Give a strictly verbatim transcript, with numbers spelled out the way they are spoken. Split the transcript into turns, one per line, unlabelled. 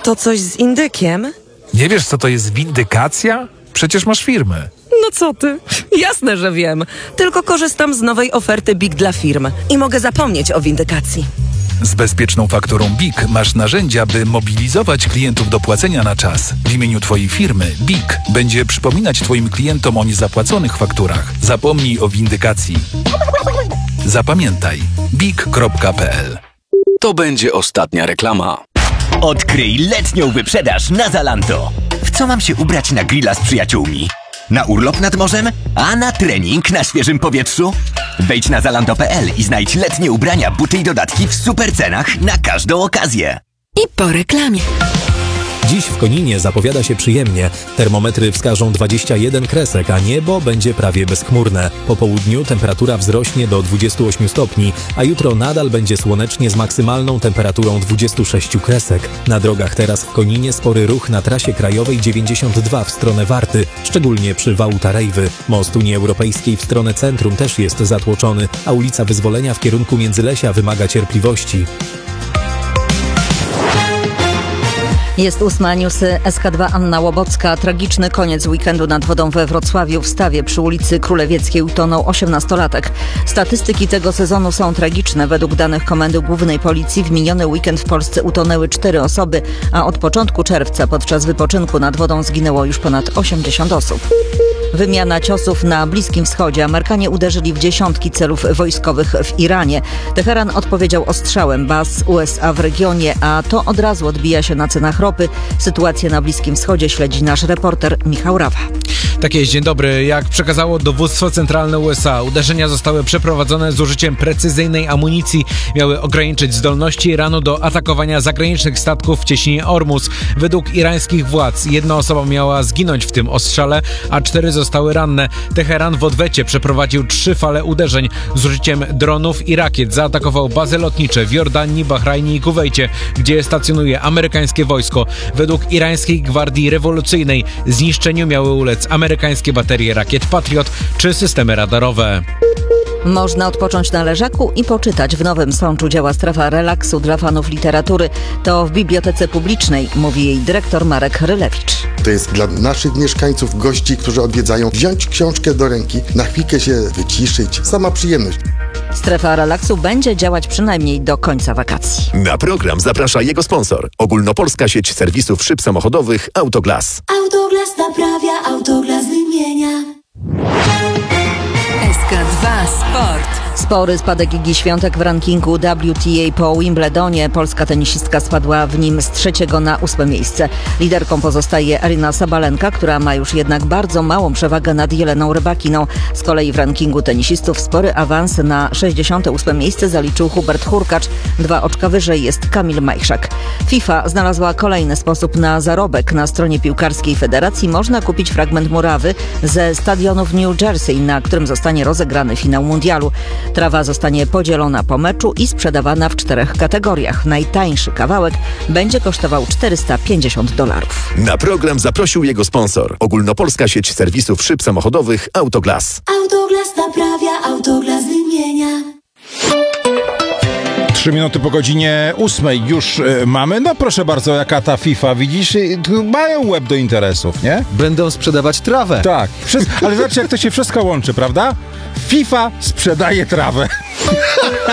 To coś z indykiem?
Nie wiesz, co to jest windykacja? Przecież masz firmę.
No co ty? Jasne, że wiem. Tylko korzystam z nowej oferty B I K dla firm i mogę zapomnieć o windykacji.
Z bezpieczną fakturą B I K masz narzędzia, by mobilizować klientów do płacenia na czas. W imieniu Twojej firmy B I K będzie przypominać Twoim klientom o niezapłaconych fakturach. Zapomnij o windykacji. Zapamiętaj B I K kropka p l.
To będzie ostatnia reklama.
Odkryj letnią wyprzedaż na Zalando. W co mam się ubrać na grilla z przyjaciółmi? Na urlop nad morzem? A na trening na świeżym powietrzu? Wejdź na zalando kropka p l i znajdź letnie ubrania, buty i dodatki w super cenach na każdą okazję.
I po reklamie.
Dziś w Koninie zapowiada się przyjemnie. Termometry wskażą dwadzieścia jeden kresek, a niebo będzie prawie bezchmurne. Po południu temperatura wzrośnie do dwudziestu ośmiu stopni, a jutro nadal będzie słonecznie z maksymalną temperaturą dwudziestu sześciu kresek. Na drogach teraz w Koninie spory ruch na trasie krajowej dziewięćdziesiąt dwa w stronę Warty, szczególnie przy Wałta Rejwy. Most Unii Europejskiej w stronę centrum też jest zatłoczony, a ulica Wyzwolenia w kierunku Międzylesia wymaga cierpliwości.
Jest ósma, newsy S K dwa Anna Łobocka. Tragiczny koniec weekendu nad wodą we Wrocławiu. W Stawie przy ulicy Królewieckiej utonął osiemnastolatek. Statystyki tego sezonu są tragiczne. Według danych Komendy Głównej Policji w miniony weekend w Polsce utonęły cztery osoby, a od początku czerwca podczas wypoczynku nad wodą zginęło już ponad osiemdziesiąt osób. Wymiana ciosów na Bliskim Wschodzie. Amerykanie uderzyli w dziesiątki celów wojskowych w Iranie. Teheran odpowiedział ostrzałem baz U S A w regionie, a to od razu odbija się na cenach ropy. Sytuację na Bliskim Wschodzie śledzi nasz reporter Michał Rawa.
Tak jest, dzień dobry. Jak przekazało Dowództwo Centralne U S A, uderzenia zostały przeprowadzone z użyciem precyzyjnej amunicji. Miały ograniczyć zdolności Iranu do atakowania zagranicznych statków w cieśninie Ormus. Według irańskich władz jedna osoba miała zginąć w tym ostrzale, a cztery zostały ranne. Teheran w odwecie przeprowadził trzy fale uderzeń z użyciem dronów i rakiet. Zaatakował bazy lotnicze w Jordanii, Bahrajnie i Kuwejcie, gdzie stacjonuje amerykańskie wojsko. Według irańskiej Gwardii Rewolucyjnej zniszczeniu miały ulec amerykańskie baterie rakiet Patriot czy systemy radarowe.
Można odpocząć na leżaku i poczytać. W Nowym Sączu działa strefa relaksu dla fanów literatury. To w bibliotece publicznej, mówi jej dyrektor Marek Rylewicz.
To jest dla naszych mieszkańców, gości, którzy odwiedzają, wziąć książkę do ręki, na chwilkę się wyciszyć. Sama przyjemność.
Strefa relaksu będzie działać przynajmniej do końca wakacji.
Na program zaprasza jego sponsor. Ogólnopolska sieć serwisów szyb samochodowych Autoglas.
Autoglas naprawia, Autoglas wymienia.
S K dwa Sport.
Spory spadek Igi Świątek w rankingu W T A po Wimbledonie. Polska tenisistka spadła w nim z trzeciego na ósme miejsce. Liderką pozostaje Aryna Sabalenka, która ma już jednak bardzo małą przewagę nad Jeleną Rybakiną. Z kolei w rankingu tenisistów spory awans na sześćdziesiąte ósme miejsce zaliczył Hubert Hurkacz. Dwa oczka wyżej jest Kamil Majchrzak. FIFA znalazła kolejny sposób na zarobek. Na stronie piłkarskiej federacji można kupić fragment murawy ze stadionu w New Jersey, na którym zostanie rozegrany finał mundialu. Trawa zostanie podzielona po meczu i sprzedawana w czterech kategoriach. Najtańszy kawałek będzie kosztował czterysta pięćdziesiąt dolarów.
Na program zaprosił jego sponsor. Ogólnopolska sieć serwisów szyb samochodowych Autoglas.
Autoglas naprawia, Autoglas wymienia.
Trzy minuty po godzinie ósmej już y, mamy. No proszę bardzo, jaka ta FIFA, widzisz, y, mają łeb do interesów, nie?
Będą sprzedawać trawę.
Tak, Wszys- ale zobaczcie, jak to się wszystko łączy, prawda? FIFA sprzedaje trawę.